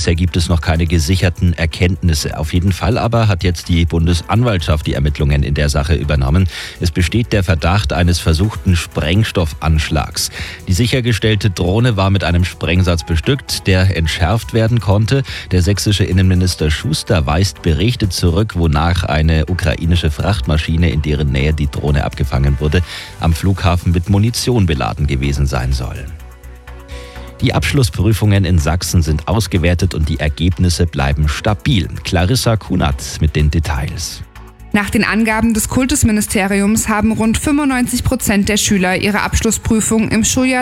Bisher gibt es noch keine gesicherten Erkenntnisse. Auf jeden Fall aber hat jetzt die Bundesanwaltschaft die Ermittlungen in der Sache übernommen. Es besteht der Verdacht eines versuchten Sprengstoffanschlags. Die sichergestellte Drohne war mit einem Sprengsatz bestückt, der entschärft werden konnte. Der sächsische Innenminister Schuster weist Berichte zurück, wonach eine ukrainische Frachtmaschine, in deren Nähe die Drohne abgefangen wurde, am Flughafen mit Munition beladen gewesen sein soll. Die Abschlussprüfungen in Sachsen sind ausgewertet und die Ergebnisse bleiben stabil. Clarissa Kunert mit den Details. Nach den Angaben des Kultusministeriums haben rund 95% der Schüler ihre Abschlussprüfung im Schuljahr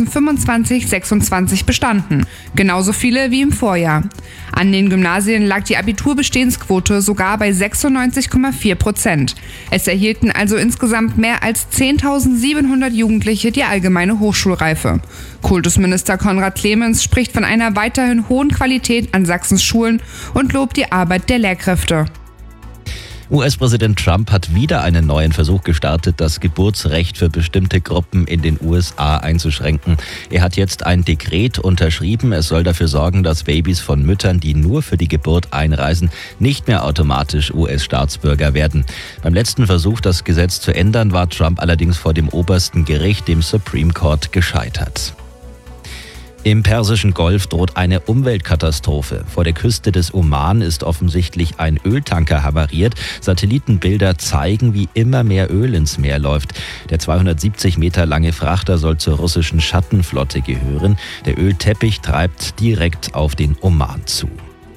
2025/26 bestanden. Genauso viele wie im Vorjahr. An den Gymnasien lag die Abiturbestehensquote sogar bei 96,4%. Es erhielten also insgesamt mehr als 10.700 Jugendliche die allgemeine Hochschulreife. Kultusminister Konrad Clemens spricht von einer weiterhin hohen Qualität an Sachsens Schulen und lobt die Arbeit der Lehrkräfte. US-Präsident Trump hat wieder einen neuen Versuch gestartet, das Geburtsrecht für bestimmte Gruppen in den USA einzuschränken. Er hat jetzt ein Dekret unterschrieben. Es soll dafür sorgen, dass Babys von Müttern, die nur für die Geburt einreisen, nicht mehr automatisch US-Staatsbürger werden. Beim letzten Versuch, das Gesetz zu ändern, war Trump allerdings vor dem obersten Gericht, dem Supreme Court, gescheitert. Im Persischen Golf droht eine Umweltkatastrophe. Vor der Küste des Oman ist offensichtlich ein Öltanker havariert. Satellitenbilder zeigen, wie immer mehr Öl ins Meer läuft. Der 270 Meter lange Frachter soll zur russischen Schattenflotte gehören. Der Ölteppich treibt direkt auf den Oman zu.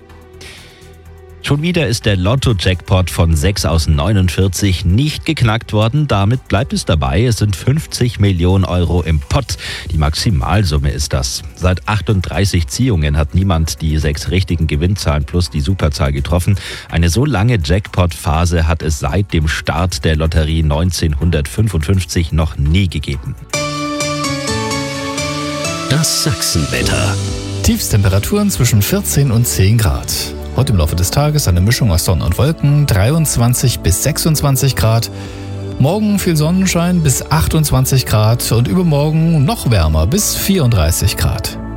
Schon wieder ist der Lotto-Jackpot von 6 aus 49 nicht geknackt worden. Damit bleibt es dabei. Es sind 50 Millionen Euro im Pott. Die Maximalsumme ist das. Seit 38 Ziehungen hat niemand die 6 richtigen Gewinnzahlen plus die Superzahl getroffen. Eine so lange Jackpot-Phase hat es seit dem Start der Lotterie 1955 noch nie gegeben. Das Sachsenwetter. Tiefstemperaturen zwischen 14 und 10 Grad. Heute im Laufe des Tages eine Mischung aus Sonne und Wolken, 23 bis 26 Grad. Morgen viel Sonnenschein bis 28 Grad und übermorgen noch wärmer bis 34 Grad.